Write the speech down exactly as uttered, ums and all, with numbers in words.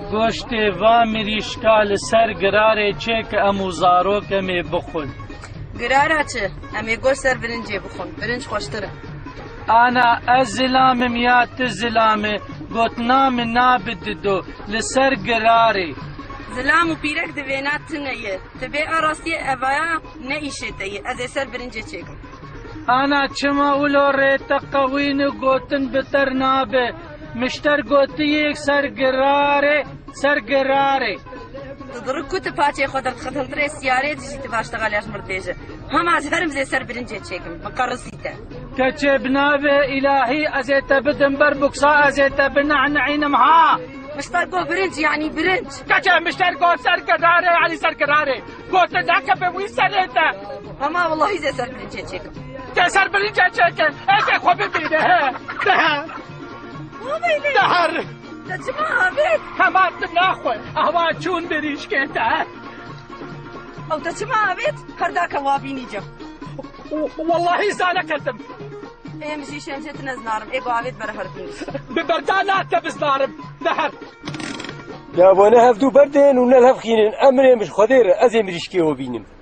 گۆشتێ وا مریشکا لەسەر گرارێ چێ کە ئەموو زارۆکەمێ بخۆن. گرارە چ؟ ئەمێ گۆشت سەر برنجێ بخۆن، برنج خۆشترە. ئانا ئەس زلامم یا ت زلامێ گوتنا من نابددۆ لەسەر گرارێ. زلام و پیرەک دەوێنات تنەیە، تبێ ئاڕاستیە ئەڤایە نەئیشێتەیە، ئەزێ سەر برنجێ چێکم. ئانا چما ولۆ ڕێتە قەوین و گوتن بتەر نابێ، مشتەر گوتیەک سەر گرارێ سەر گرارێ. دڕک کوتە پاچێ خۆ دەرخەتەڵترێ سیارێ دژیتە باشتەغالیاش مردێژە. هەماز هەرم زێ سەر برنجێ چێکم، مقەڕسیتە. کەچێ بنابێ ئیلاهی ئەزێتە بدم بەر بوکسا ئەزێتە بنەعنەعینم ها. مشتەر گۆ برنج یعنی برنج. کەچێ مشتەر گۆ سەر گرارێ یعنی سەر گرارێ. گۆتە داکە بە وی سەرێتە. هەما وەڵڵاهی زێ سەر برنجێ چێکم. تێ سەر برنجێ چێکن، ئێکێ خۆ ببینە هێ. دەهە. دەهەر. دەچما ئاوێت؟ هەمان ناخۆ، ئەوا چوون بریشکێتە. ئەو دەچما ئاوێت؟ هەرداکە وا بینیجە. وەڵڵاهی زانەکەتم. ئێمەشی شێنجێت نەزنارم، ئێگۆ ئاوێت بەرە هەربینی. ببەردا ناتە بزنارم، دەهەر. دابۆنە هەفتوو بەردێن و نەلهەفخینن ئەمرێ مش خۆدێرە ئەزێ مریشکێوە بینم.